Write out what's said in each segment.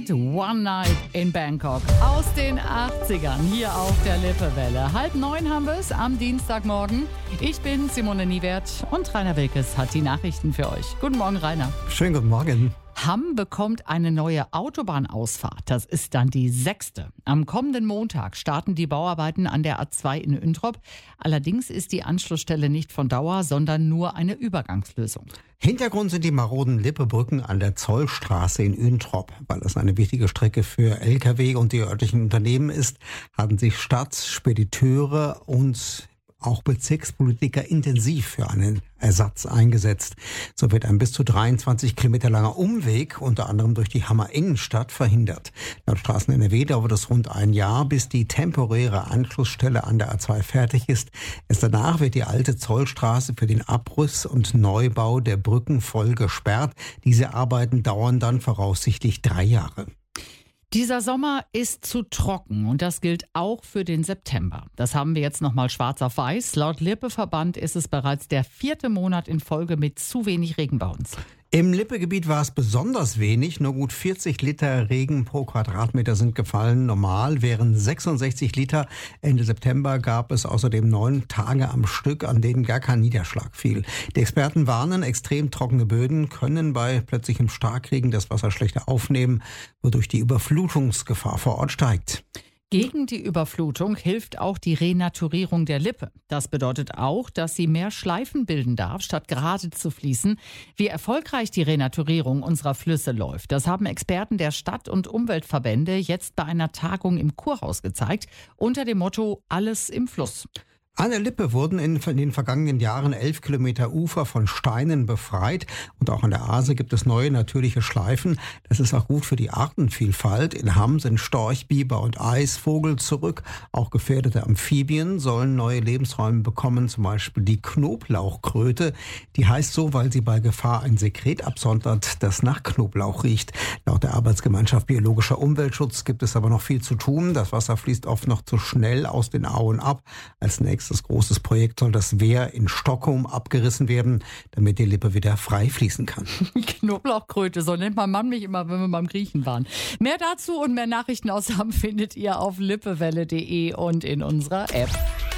Niewert, One Night in Bangkok aus den 80ern hier auf der Lippewelle. 8:30 haben wir es am Dienstagmorgen. Ich bin Simone Niewert und Rainer Wilkes hat die Nachrichten für euch. Guten Morgen, Rainer. Schönen guten Morgen. Hamm bekommt eine neue Autobahnausfahrt. Das ist dann die 6. Am kommenden Montag starten die Bauarbeiten an der A2 in Üntrop. Allerdings ist die Anschlussstelle nicht von Dauer, sondern nur eine Übergangslösung. Hintergrund sind die maroden Lippebrücken an der Zollstraße in Üntrop. Weil das eine wichtige Strecke für Lkw und die örtlichen Unternehmen ist, haben sich Stadt, Spediteure und auch Bezirkspolitiker intensiv für einen Ersatz eingesetzt. So wird ein bis zu 23 Kilometer langer Umweg, unter anderem durch die Hammer Innenstadt, verhindert. Laut Straßen NRW dauert es rund ein Jahr, bis die temporäre Anschlussstelle an der A2 fertig ist. Erst danach wird die alte Zollstraße für den Abriss und Neubau der Brücken voll gesperrt. Diese Arbeiten dauern dann voraussichtlich 3 Jahre. Dieser Sommer ist zu trocken und das gilt auch für den September. Das haben wir jetzt nochmal schwarz auf weiß. Laut Lippeverband ist es bereits der 4. Monat in Folge mit zu wenig Regen bei uns. Im Lippegebiet war es besonders wenig. Nur gut 40 Liter Regen pro Quadratmeter sind gefallen. Normal wären 66 Liter. Ende September gab es außerdem 9 Tage am Stück, an denen gar kein Niederschlag fiel. Die Experten warnen, extrem trockene Böden können bei plötzlichem Starkregen das Wasser schlechter aufnehmen, wodurch die Überflutungsgefahr vor Ort steigt. Gegen die Überflutung hilft auch die Renaturierung der Lippe. Das bedeutet auch, dass sie mehr Schleifen bilden darf, statt gerade zu fließen. Wie erfolgreich die Renaturierung unserer Flüsse läuft, das haben Experten der Stadt- und Umweltverbände jetzt bei einer Tagung im Kurhaus gezeigt, unter dem Motto Alles im Fluss. An der Lippe wurden in den vergangenen Jahren 11 Kilometer Ufer von Steinen befreit. Und auch an der Aase gibt es neue natürliche Schleifen. Das ist auch gut für die Artenvielfalt. In Hamm sind Storch, Biber und Eisvogel zurück. Auch gefährdete Amphibien sollen neue Lebensräume bekommen. Zum Beispiel die Knoblauchkröte. Die heißt so, weil sie bei Gefahr ein Sekret absondert, das nach Knoblauch riecht. Laut der Arbeitsgemeinschaft Biologischer Umweltschutz gibt es aber noch viel zu tun. Das Wasser fließt oft noch zu schnell aus den Auen ab. Als nächstes großes Projekt soll das Wehr in Stockholm abgerissen werden, damit die Lippe wieder frei fließen kann. Knoblauchkröte, so nennt mein Mann mich immer, wenn wir beim Griechen waren. Mehr dazu und mehr Nachrichten aus Hamm findet ihr auf lippewelle.de und in unserer App.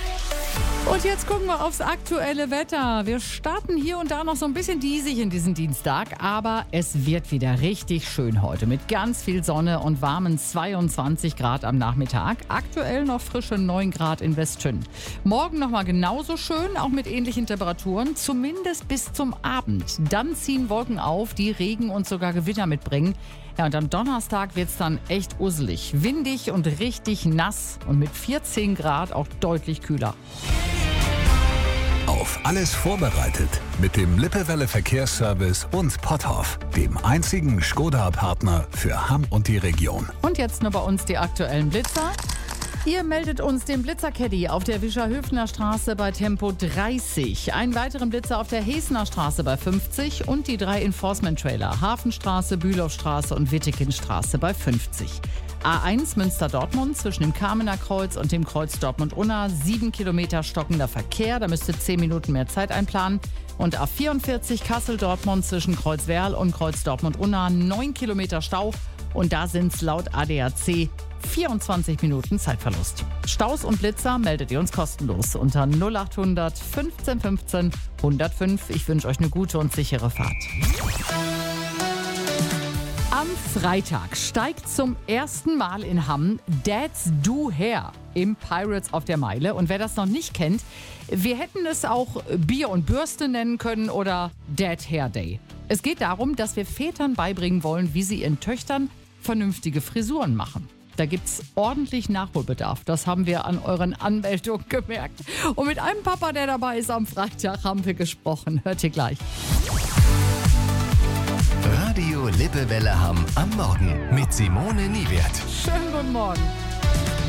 Und jetzt gucken wir aufs aktuelle Wetter. Wir starten hier und da noch so ein bisschen diesig in diesen Dienstag, aber es wird wieder richtig schön heute mit ganz viel Sonne und warmen 22 Grad am Nachmittag. Aktuell noch frische 9 Grad in Westschön. Morgen nochmal genauso schön, auch mit ähnlichen Temperaturen, zumindest bis zum Abend. Dann ziehen Wolken auf, die Regen und sogar Gewitter mitbringen. Ja, und am Donnerstag wird's dann echt usselig, windig und richtig nass und mit 14 Grad auch deutlich kühler. Auf alles vorbereitet mit dem Lippewelle Verkehrsservice und Potthoff, dem einzigen Skoda-Partner für Hamm und die Region. Und jetzt nur bei uns die aktuellen Blitzer. Ihr meldet uns den Blitzercaddy auf der Wischerhöfener Straße bei Tempo 30, einen weiteren Blitzer auf der Hesener Straße bei 50 und die 3 Enforcement-Trailer Hafenstraße, Bülowstraße und Wittekindstraße bei 50. A1 Münster-Dortmund zwischen dem Kamener Kreuz und dem Kreuz Dortmund-Unna, 7 Kilometer stockender Verkehr, da müsst ihr 10 Minuten mehr Zeit einplanen. Und A44 Kassel-Dortmund zwischen Kreuz Werl und Kreuz Dortmund-Unna, 9 Kilometer Stau und da sind es laut ADAC 24 Minuten Zeitverlust. Staus und Blitzer meldet ihr uns kostenlos unter 0800 15 15 105. Ich wünsche euch eine gute und sichere Fahrt. Am Freitag steigt zum ersten Mal in Hamm Dad's Do Hair im Pirates auf der Meile. Und wer das noch nicht kennt, wir hätten es auch Bier und Bürste nennen können oder Dad Hair Day. Es geht darum, dass wir Vätern beibringen wollen, wie sie ihren Töchtern vernünftige Frisuren machen. Da gibt's ordentlich Nachholbedarf. Das haben wir an euren Anmeldungen gemerkt. Und mit einem Papa, der dabei ist am Freitag, haben wir gesprochen. Hört ihr gleich. Radio Lippewelle Hamm am Morgen mit Simone Niewert. Schönen guten Morgen.